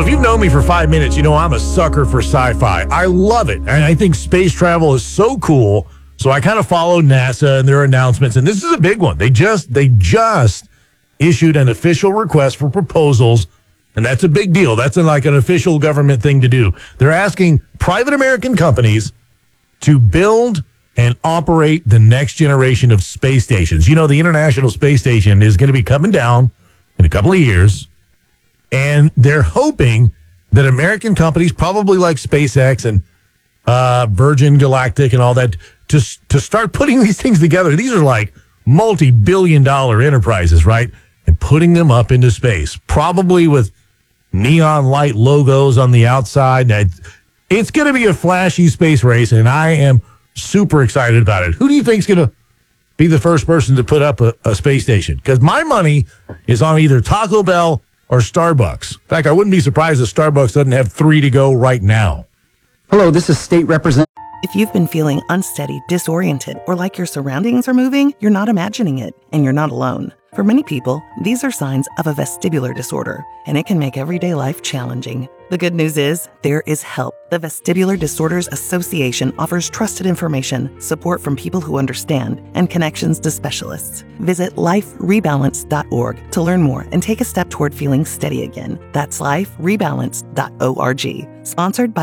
if you've known me for 5 minutes, you know I'm a sucker for sci-fi. I love it. And I think space travel is so cool. So I kind of follow NASA and their announcements. And this is a big one. They just issued an official request for proposals. And that's a big deal. That's like an official government thing to do. They're asking private American companies to build and operate the next generation of space stations. You know, the International Space Station is going to be coming down in a couple of years. And they're hoping that American companies, probably like SpaceX and Virgin Galactic and all that, to start putting these things together. These are like multi-billion-dollar enterprises, right? And putting them up into space, probably with neon light logos on the outside. It's going to be a flashy space race, and I am super excited about it. Who do you think is going to be the first person to put up a space station? Because my money is on either Taco Bell or Starbucks. In fact, I wouldn't be surprised if Starbucks doesn't have 3 to go right now. Hello, this is State Representative. If you've been feeling unsteady, disoriented, or like your surroundings are moving, you're not imagining it, and you're not alone. For many people, these are signs of a vestibular disorder, and it can make everyday life challenging. The good news is, there is help. The Vestibular Disorders Association offers trusted information, support from people who understand, and connections to specialists. Visit liferebalance.org to learn more and take a step toward feeling steady again. That's liferebalance.org. Sponsored by